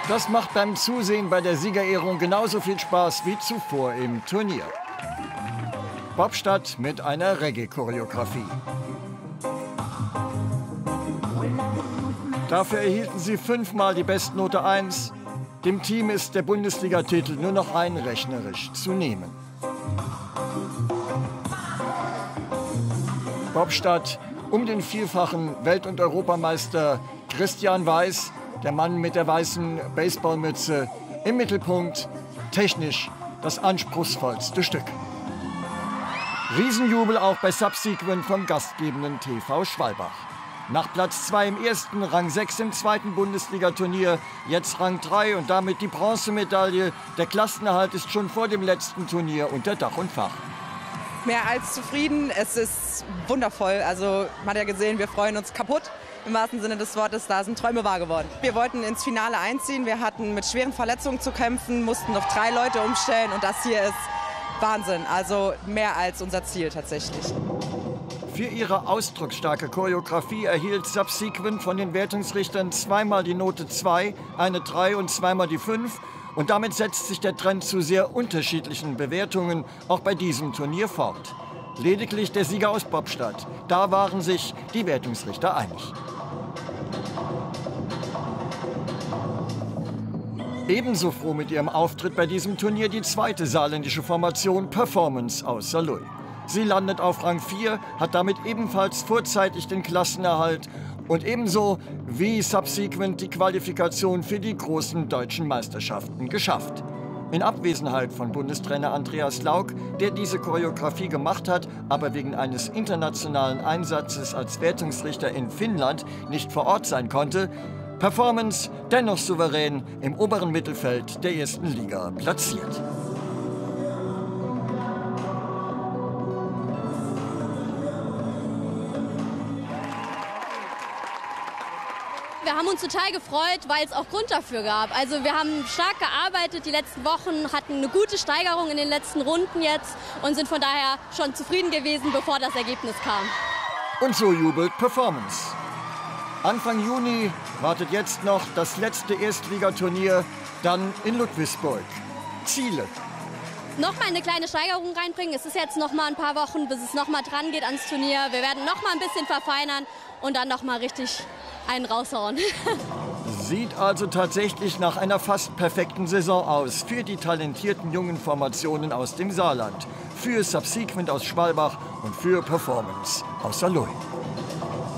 Das macht beim Zusehen bei der Siegerehrung genauso viel Spaß wie zuvor im Turnier. Bobstadt mit einer Reggae-Choreografie. Dafür erhielten sie 5-mal die Bestnote 1. Dem Team ist der Bundesligatitel nur noch rein rechnerisch zu nehmen. Bobstadt um den vielfachen Welt- und Europameister Christian Weiß, der Mann mit der weißen Baseballmütze, im Mittelpunkt, technisch das anspruchsvollste Stück. Riesenjubel auch bei Subsequent vom gastgebenden TV Schwalbach. Nach Platz 2 im ersten, Rang 6 im zweiten Bundesligaturnier, jetzt Rang 3 und damit die Bronzemedaille. Der Klassenerhalt ist schon vor dem letzten Turnier unter Dach und Fach. Mehr als zufrieden, es ist wundervoll. Also man hat ja gesehen, wir freuen uns kaputt. Im wahrsten Sinne des Wortes, da sind Träume wahr geworden. Wir wollten ins Finale einziehen, wir hatten mit schweren Verletzungen zu kämpfen, mussten noch 3 Leute umstellen und das hier ist Wahnsinn. Also mehr als unser Ziel tatsächlich. Für ihre ausdrucksstarke Choreografie erhielt Subsequent von den Wertungsrichtern 2-mal die Note 2, eine 3 und 2-mal die 5. Und damit setzt sich der Trend zu sehr unterschiedlichen Bewertungen auch bei diesem Turnier fort. Lediglich der Sieger aus Bobstadt, da waren sich die Wertungsrichter einig. Ebenso froh mit ihrem Auftritt bei diesem Turnier die zweite saarländische Formation Performance aus Saarlouis. Sie landet auf Rang 4, hat damit ebenfalls vorzeitig den Klassenerhalt und ebenso wie Subsequent die Qualifikation für die großen deutschen Meisterschaften geschafft. In Abwesenheit von Bundestrainer Andreas Lauk, der diese Choreografie gemacht hat, aber wegen eines internationalen Einsatzes als Wertungsrichter in Finnland nicht vor Ort sein konnte, Performance dennoch souverän im oberen Mittelfeld der ersten Liga platziert. Wir haben uns total gefreut, weil es auch Grund dafür gab. Also wir haben stark gearbeitet die letzten Wochen, hatten eine gute Steigerung in den letzten Runden jetzt und sind von daher schon zufrieden gewesen, bevor das Ergebnis kam. Und so jubelt Performance. Anfang Juni wartet jetzt noch das letzte Erstligaturnier, dann in Ludwigsburg. Ziele. Nochmal eine kleine Steigerung reinbringen. Es ist jetzt noch mal ein paar Wochen, bis es noch mal dran geht ans Turnier. Wir werden noch mal ein bisschen verfeinern und dann noch mal richtig einen raushauen. Sieht also tatsächlich nach einer fast perfekten Saison aus für die talentierten jungen Formationen aus dem Saarland, für Subsequent aus Schwalbach und für Performance aus Saarlouis.